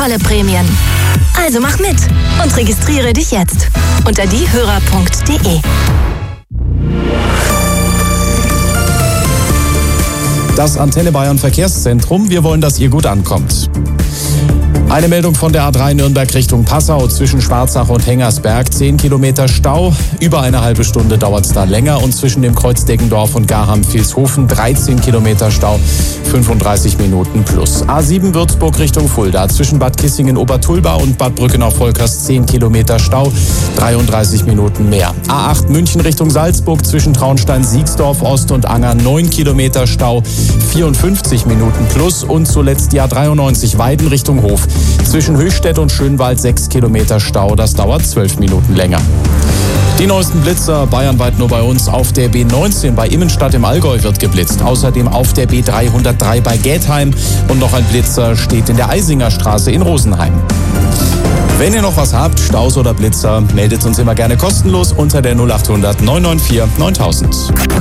tolle Prämien. Also mach mit und registriere dich jetzt unter diehörer.de. Das Antenne Bayern Verkehrszentrum. Wir wollen, dass ihr gut ankommt. Eine Meldung von der A3 Nürnberg Richtung Passau zwischen Schwarzach und Hengersberg. 10 Kilometer Stau. Über eine halbe Stunde dauert es da länger. Und zwischen dem Kreuz Deggendorf und Garham-Vilshofen 13 Kilometer Stau. 35 Minuten plus. A7 Würzburg Richtung Fulda. Zwischen Bad Kissingen-Obertulba und Bad Brückenau-Volkers 10 Kilometer Stau. 33 Minuten mehr. A8 München Richtung Salzburg. Zwischen Traunstein-Siegsdorf Ost und Anger 9 Kilometer Stau. 54 Minuten plus. Und zuletzt die A93 Weiden Richtung Hof. Zwischen Höchstädt und Schönwald 6 Kilometer Stau, das dauert 12 Minuten länger. Die neuesten Blitzer bayernweit nur bei uns. Auf der B19 bei Immenstadt im Allgäu wird geblitzt. Außerdem auf der B303 bei Getheim. Und noch ein Blitzer steht in der Eisinger Straße in Rosenheim. Wenn ihr noch was habt, Staus oder Blitzer, meldet uns immer gerne kostenlos unter der 0800 994 9000.